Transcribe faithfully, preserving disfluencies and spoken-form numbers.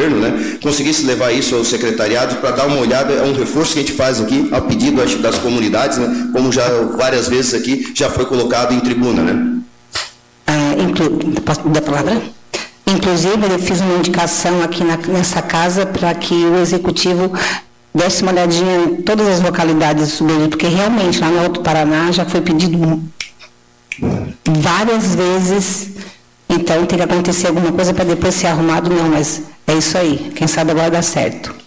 governo, né, conseguisse levar isso ao secretariado para dar uma olhada, é um reforço que a gente faz aqui, ao pedido, acho, das comunidades, né, como já várias vezes aqui já foi colocado em tribuna, né? Ah, inclu... Posso dar a palavra? Inclusive, eu fiz uma indicação aqui na, nessa casa para que o executivo desse uma olhadinha em todas as localidades do Sudoeste, porque realmente lá no Alto Paraná já foi pedido várias vezes, então tem que acontecer alguma coisa para depois ser arrumado, não, mas é isso aí, quem sabe agora dá certo.